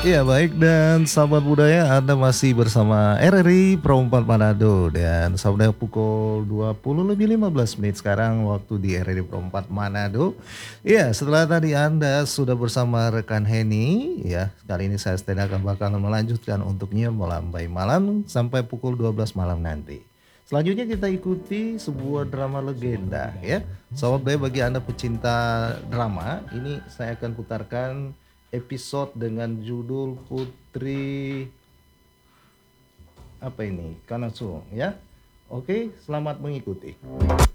Iya baik dan sahabat budaya Anda masih bersama RRI Pro 4 Manado dan saudara pukul 20 lebih 15 menit sekarang waktu di RRI Pro 4 Manado. Iya setelah tadi Anda sudah bersama rekan Henny ya kali ini saya Stena akan bakal melanjutkan untuknya melambai malam sampai pukul 12 malam nanti. Selanjutnya kita ikuti sebuah drama legenda ya. Sahabat budaya bagi Anda pecinta drama ini saya akan putarkan episode dengan judul Putri apa ini? Kanasu ya. Oke, selamat mengikuti.